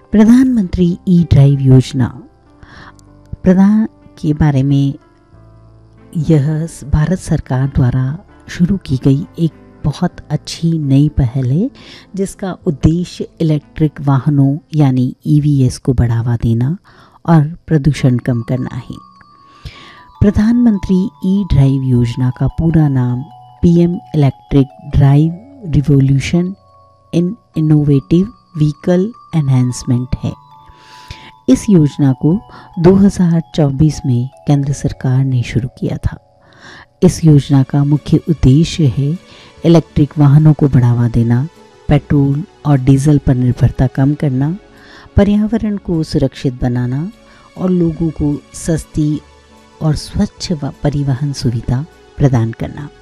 प्रधानमंत्री E drive योजना प्रधान के बारे में यह भारत सरकार द्वारा शुरू की गई एक बहुत अच्छी नई पहल है, जिसका उद्देश्य इलेक्ट्रिक वाहनों यानी ईवीएस को बढ़ावा देना और प्रदूषण कम करना है। प्रधानमंत्री ई ड्राइव योजना का पूरा नाम PM electric drive revolution in innovative vehicle enhancement है। इस योजना को 2024 में केंद्र सरकार ने शुरू किया था। इस योजना का मुख्य उद्देश्य है इलेक्ट्रिक वाहनों को बढ़ावा देना, पेट्रोल और डीजल पर निर्भरता कम करना, पर्यावरण को सुरक्षित बनाना और लोगों को सस्ती और स्वच्छ परिवहन सुविधा प्रदान करना।